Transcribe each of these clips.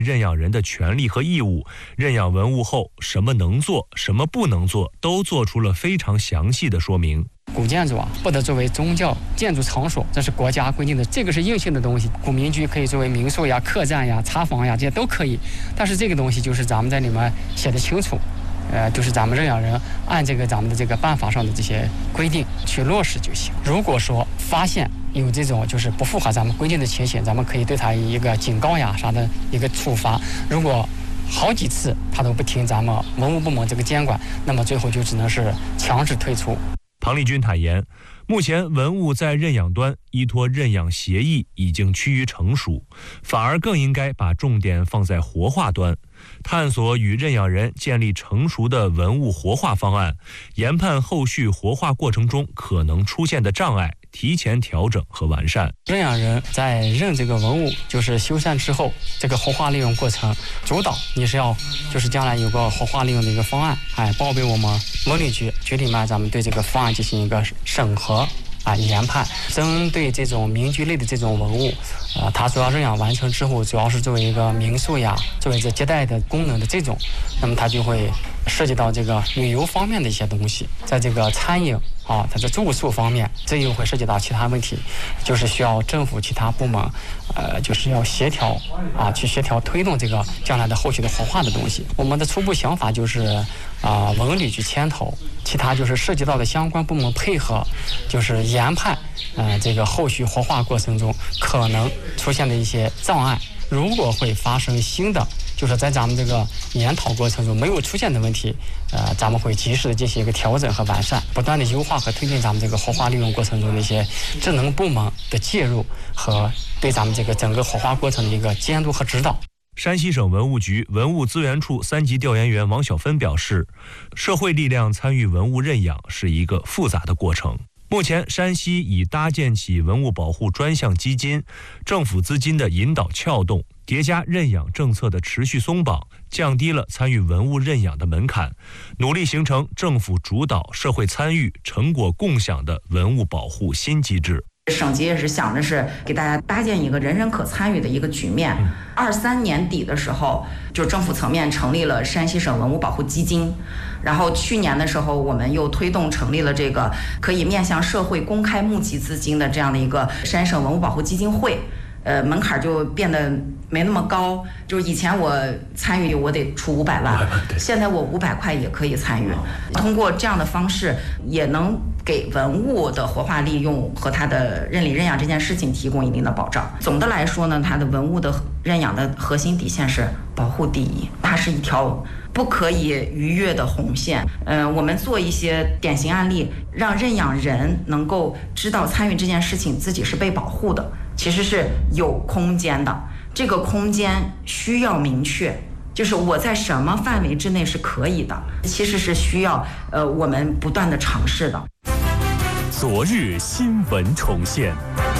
认养人的权利和义务，认养文物后什么能做，什么不能做，都做出了非常详细的说明。 古建筑不得作为宗教建筑场所，这是国家规定的，这个是硬性的东西。古民居可以作为民宿呀、客栈呀、茶房呀，这些都可以。但是这个东西就是咱们在里面写的清楚，就是咱们认养人按咱们的这个办法上的这些规定去落实就行。如果说发现有这种就是不符合咱们规定的情形，咱们可以对他一个警告呀啥的一个处罚。如果好几次他都不听咱们文物部门这个监管，那么最后就只能是强制退出。 庞丽君坦言，目前文物在认养端依托认养协议已经趋于成熟，反而更应该把重点放在活化端，探索与认养人建立成熟的文物活化方案，研判后续活化过程中可能出现的障碍，提前调整和完善。 认养人在认这个文物就是修缮之后，这个活化利用过程主导你是要就是将来有个活化利用的一个方案，报备我们文旅局里面，咱们对这个方案进行一个审核研判。针对这种民居类的这种文物，它主要认养完成之后，主要是作为一个民宿呀，作为这接待的功能的这种，那么它就会涉及到这个旅游方面的一些东西，在这个餐饮它的住宿方面，这又会涉及到其他问题，就是需要政府其他部门就是要协调去协调推动这个将来的后续的活化的东西。我们的初步想法就是文旅局牵头，其他就是涉及到的相关部门配合，就是研判这个后续活化过程中可能出现的一些障碍，如果会发生新的，就是在咱们这个研讨过程中没有出现的问题，咱们会及时的进行一个调整和完善，不断的优化和推进咱们这个活化利用过程中的一些职能部门的介入和对咱们这个整个活化过程的一个监督和指导。 山西省文物局文物资源处3级调研员王晓芬表示，社会力量参与文物认养是一个复杂的过程。目前，山西已搭建起文物保护专项基金，政府资金的引导撬动，叠加认养政策的持续松绑，降低了参与文物认养的门槛，努力形成政府主导、社会参与、成果共享的文物保护新机制。 省级也是想着是给大家搭建一个人人可参与的一个局面。23年底的时候，就政府层面成立了山西省文物保护基金，然后去年的时候，我们又推动成立了这个可以面向社会公开募集资金的这样的一个山省文物保护基金会。门槛就变得没那么高，就是以前我参与我得出500万，现在我500块也可以参与。通过这样的方式，也能给文物的活化利用和它的认领认养这件事情提供一定的保障。总的来说呢，它的文物的认养的核心底线是保护第一，它是一条不可以逾越的红线。我们做一些典型案例，让认养人能够知道参与这件事情自己是被保护的，其实是有空间的。这个空间需要明确，就是我在什么范围之内是可以的，其实是需要我们不断的尝试的。 昨日新闻重现，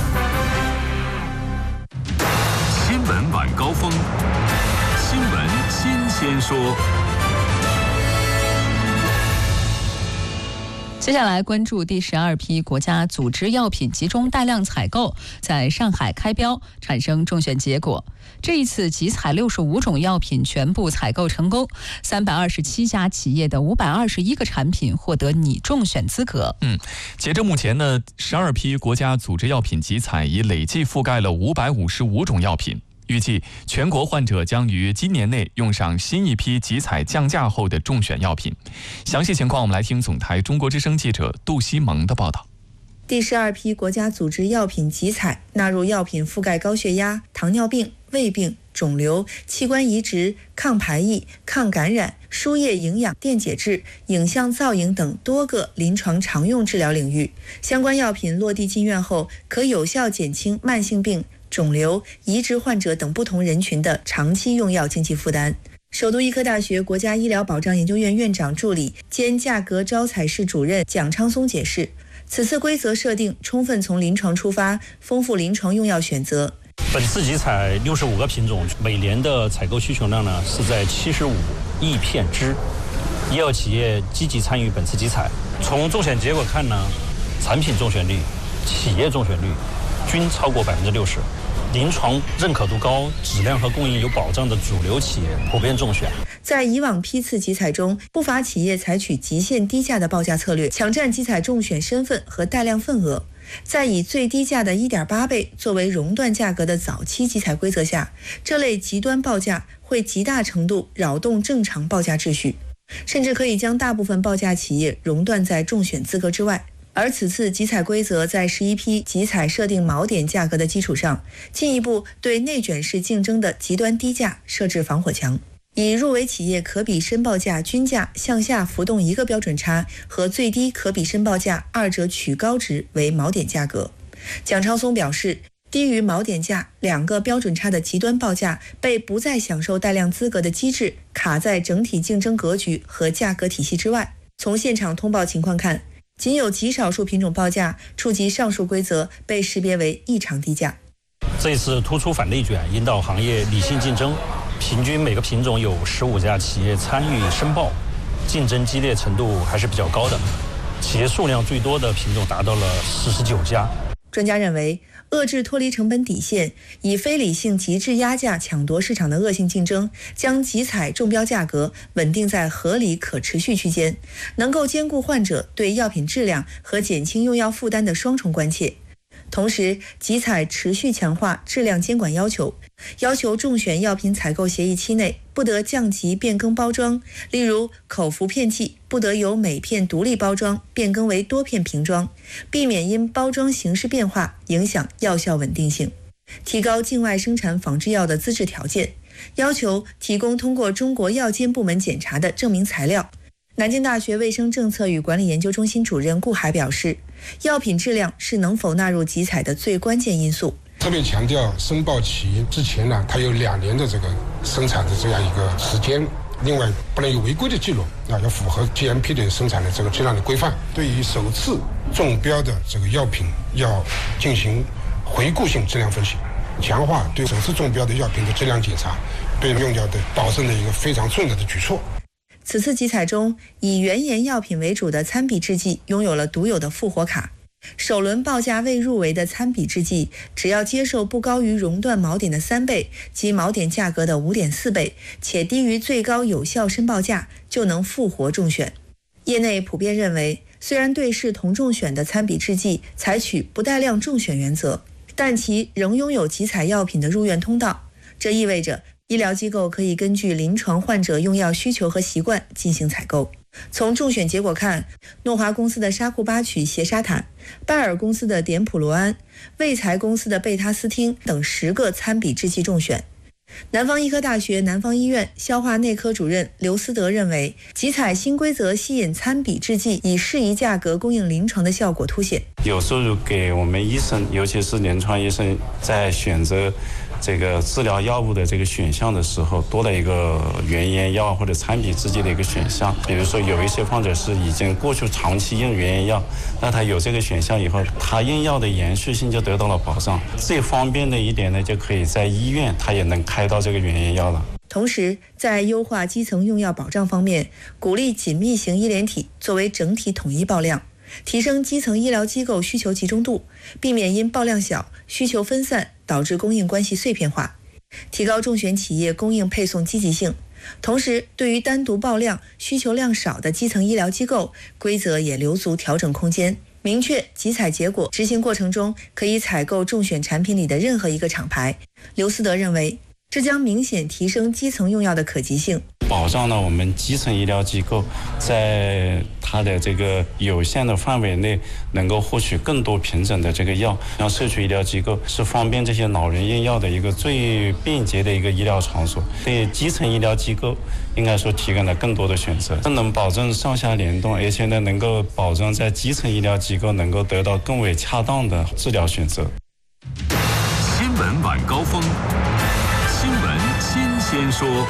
新闻晚高峰，新闻新鲜说。 接下来关注第12批国家组织药品集中带量采购在上海开标，产生中选结果。这一次集采65种药品全部采购成功，327家企业的521个产品获得拟中选资格。 截至目前呢，12批国家组织药品集采已累计覆盖了555种药品。预计全国患者将于今年内用上新一批集采降价后的中选药品。详细情况我们来听总台中国之声记者杜西蒙的报道。 第12批国家组织药品集采纳入药品覆盖高血压、糖尿病、胃病、肿瘤、器官移植、抗排异、抗感染、输液营养、电解质、影像造影等多个临床常用治疗领域。相关药品落地进院后，可有效减轻慢性病、肿瘤、移植患者等不同人群的长期用药经济负担。首都医科大学国家医疗保障研究院院长助理兼价格招采室主任蒋昌松解释，此次规则设定充分从临床出发，丰富临床用药选择。 本次集采65个品种，每年的采购需求量呢是在75亿片支。医药企业积极参与本次集采，从中选结果看呢，产品中选率、企业中选率均超过60%。 临床认可度高、质量和供应有保障的主流企业普遍中选。 在以往批次集采中，不乏企业采取极限低价的报价策略，抢占集采中选身份和带量份额。在以最低价的 1.8 倍作为熔断价格的早期集采规则下，这类极端报价会极大程度扰动正常报价秩序，甚至可以将大部分报价企业熔断在中选资格之外。而此次集采规则在11批集采设定锚点价格的基础上，进一步对内卷式竞争的极端低价设置防火墙，以入围企业可比申报价均价向下浮动1个标准差和最低可比申报价2者取高值为锚点价格。蒋昌松表示，低于锚点价2个标准差的极端报价被不再享受带量资格的机制卡在整体竞争格局和价格体系之外。从现场通报情况看，仅有极少数品种报价触及上述规则被识别为异常低价。 这次突出反内卷，引导行业理性竞争，平均每个品种有15家企业参与申报，竞争激烈程度还是比较高的。企业数量最多的品种达到了49家。 专家认为，遏制脱离成本底线，以非理性极致压价抢夺市场的恶性竞争，将集采中标价格稳定在合理可持续区间，能够兼顾患者对药品质量和减轻用药负担的双重关切。同时，集采持续强化质量监管要求，要求中选药品采购协议期内不得降级变更包装，例如口服片剂不得由每片独立包装变更为多片瓶装，避免因包装形式变化影响药效稳定性。提高境外生产仿制药的资质条件，要求提供通过中国药监部门检查的证明材料。南京大学卫生政策与管理研究中心主任顾海表示，药品质量是能否纳入集采的最关键因素。 特别强调申报期之前呢，它有2年的这个生产的这样一个时间，另外不能有违规的记录啊，要符合 GMP 的生产的这个质量的规范。对于首次中标的这个药品，要进行回顾性质量分析，强化对首次中标的药品的质量检查，对用药的保证的一个非常重要的举措。 此次集采中，以原研药品为主的参比制剂拥有了独有的复活卡。首轮报价未入围的参比制剂，只要接受不高于熔断锚点的3倍及锚点价格的5.4倍，且低于最高有效申报价，就能复活中选。业内普遍认为，虽然对视同中选的参比制剂采取不带量中选原则，但其仍拥有集采药品的入院通道，这意味着医疗机构可以根据临床患者用药需求和习惯进行采购。从中选结果看，诺华公司的沙库巴曲缬沙坦、拜耳公司的碘普罗安、卫材公司的贝他斯汀等10个参比制剂中选。南方医科大学南方医院消化内科主任刘思德认为，集采新规则吸引参比制剂以适宜价格供应临床的效果凸显。 有时候给我们医生，尤其是临床医生，在选择这个治疗药物的这个选项的时候，多了一个原研药或者参比制剂的一个选项。比如说有一些患者是已经过去长期用原研药，那他有这个选项以后，他用药的延续性就得到了保障。最方便的一点呢，就可以在医院他也能开到这个原研药了。 同时，在优化基层用药保障方面，鼓励紧密型医联体作为整体统一报量，提升基层医疗机构需求集中度，避免因报量小、需求分散导致供应关系碎片化，提高中选企业供应配送积极性。同时，对于单独报量、需求量少的基层医疗机构，规则也留足调整空间，明确集采结果执行过程中可以采购中选产品里的任何一个厂牌。刘思德认为，这将明显提升基层用药的可及性， 保障了我们基层医疗机构在它的这个有限的范围内能够获取更多品种的这个药。像社区医疗机构是方便这些老人用药的一个最便捷的一个医疗场所，对基层医疗机构应该说提供了更多的选择，这能保证上下联动，而且呢能够保证在基层医疗机构能够得到更为恰当的治疗选择。 新闻晚高峰，新闻新鲜说。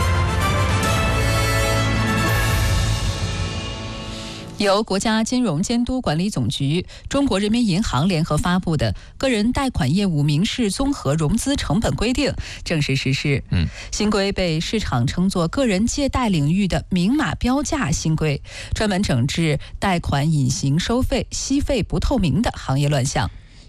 由国家金融监督管理总局、中国人民银行联合发布的《个人贷款业务民事综合融资成本规定》正式实施。新规被市场称作个人借贷领域的明码标价新规，专门整治贷款隐形收费、息费不透明的行业乱象。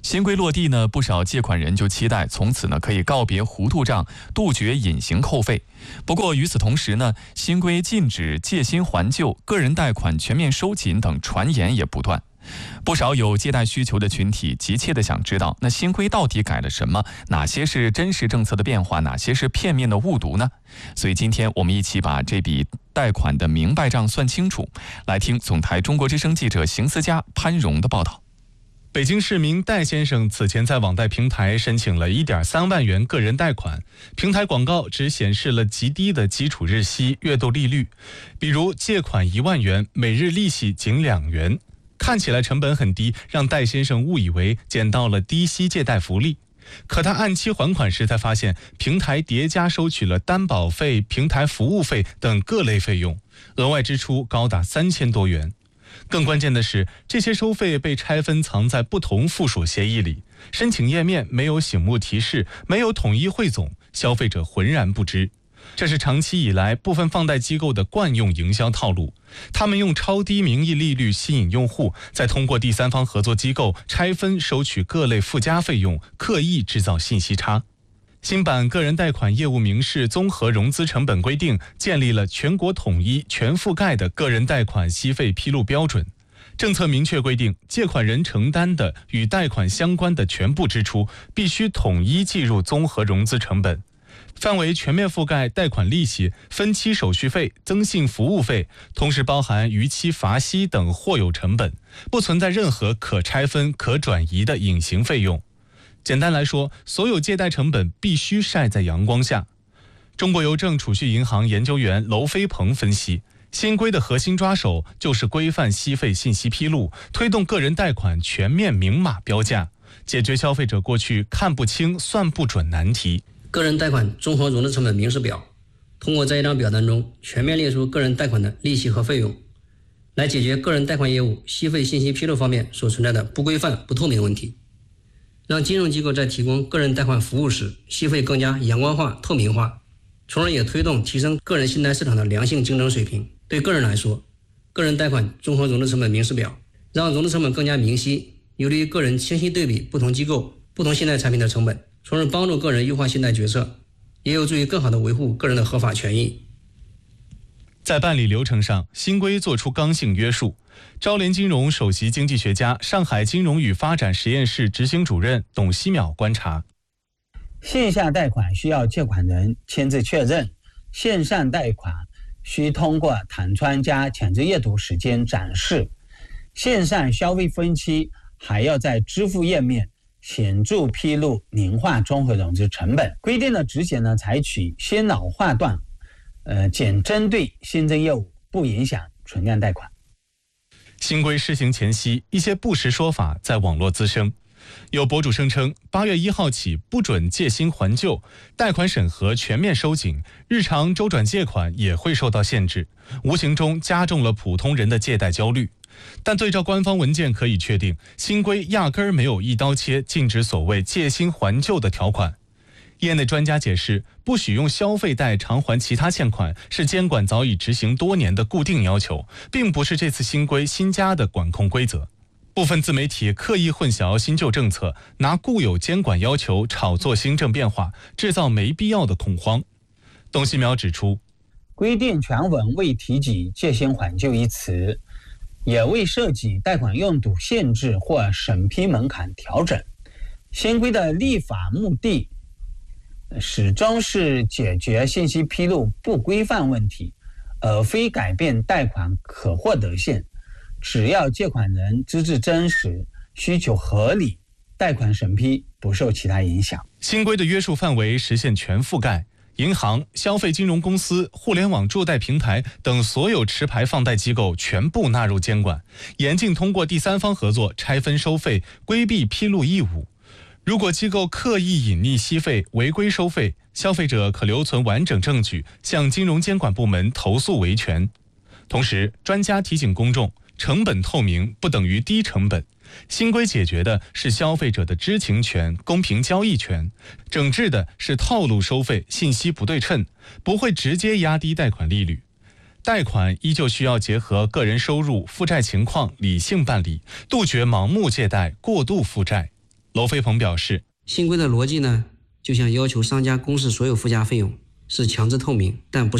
新规落地呢，不少借款人就期待从此呢可以告别糊涂账，杜绝隐形扣费。不过与此同时呢，新规禁止借新还旧、个人贷款全面收紧等传言也不断。不少有借贷需求的群体急切地想知道，那新规到底改了什么？哪些是真实政策的变化？哪些是片面的误读呢？所以今天我们一起把这笔贷款的明白账算清楚。来听总台中国之声记者邢思佳、潘荣的报道。 北京市民戴先生此前在网贷平台申请了1.3万元个人贷款，平台广告只显示了极低的基础日息、月度利率，比如借款1万元，每日利息仅2元，看起来成本很低，让戴先生误以为捡到了低息借贷福利。可他按期还款时才发现，平台叠加收取了担保费、平台服务费等各类费用，额外支出高达3000多元。更关键的是，这些收费被拆分藏在不同附属协议里，申请页面没有醒目提示，没有统一汇总，消费者浑然不知。这是长期以来部分放贷机构的惯用营销套路，他们用超低名义利率吸引用户，再通过第三方合作机构拆分收取各类附加费用，刻意制造信息差。新版个人贷款业务明示综合融资成本规定建立了全国统一、全覆盖的个人贷款息费披露标准。政策明确规定，借款人承担的与贷款相关的全部支出必须统一计入综合融资成本，范围全面覆盖贷款利息、分期手续费、增信服务费，同时包含逾期罚息等或有成本，不存在任何可拆分、可转移的隐形费用。简单来说，所有借贷成本必须晒在阳光下。中国邮政储蓄银行研究员娄飞鹏分析，新规的核心抓手就是规范息费信息披露，推动个人贷款全面明码标价，解决消费者过去看不清、算不准难题。 个人贷款综合融资成本明示表，通过在一张表单中全面列出个人贷款的利息和费用，来解决个人贷款业务息费信息披露方面所存在的不规范、不透明的问题，让金融机构在提供个人贷款服务时，息费更加阳光化、透明化，从而也推动提升个人信贷市场的良性竞争水平。对个人来说，个人贷款综合融资成本明示表让融资成本更加明晰，有利于个人清晰对比不同机构、不同信贷产品的成本，从而帮助个人优化信贷决策，也有助于更好地维护个人的合法权益。 在办理流程上，新规作出刚性约束。招联金融首席经济学家、上海金融与发展实验室执行主任董希淼观察， 线下贷款需要借款人签字确认，线上贷款需通过弹窗加强制阅读时间展示，线上消费分期还要在支付页面显著披露年化综合融资成本。规定的执行呢，采取先老划断，仅针对新增业务，不影响存量贷款。 新规施行前夕，一些不实说法在网络滋生。有博主声称，8月1号起不准借新还旧，贷款审核全面收紧，日常周转借款也会受到限制，无形中加重了普通人的借贷焦虑。但对照官方文件可以确定，新规压根儿没有一刀切禁止所谓借新还旧的条款。业内专家解释，不许用消费贷偿还其他欠款是监管早已执行多年的固定要求，并不是这次新规新加的管控规则。部分自媒体刻意混淆新旧政策，拿固有监管要求炒作新政变化，制造没必要的恐慌。董希淼指出， 规定全文未提及借新还旧一词，也未涉及贷款用途限制或审批门槛调整。新规的立法目的始终是解决信息披露不规范问题，而非改变贷款可获得性。只要借款人资质真实、需求合理，贷款审批不受其他影响。 新规的约束范围实现全覆盖，银行、消费金融公司、互联网助贷平台等所有持牌放贷机构全部纳入监管，严禁通过第三方合作拆分收费、规避披露义务。如果机构刻意隐匿息费、违规收费，消费者可留存完整证据，向金融监管部门投诉维权。同时，专家提醒公众，成本透明不等于低成本。新规解决的是消费者的知情权、公平交易权，整治的是套路收费、信息不对称，不会直接压低贷款利率。贷款依旧需要结合个人收入、负债情况理性办理，杜绝盲目借贷、过度负债。 娄飞鹏表示， 新规的逻辑呢，就像要求商家公示所有附加费用是强制透明，但不是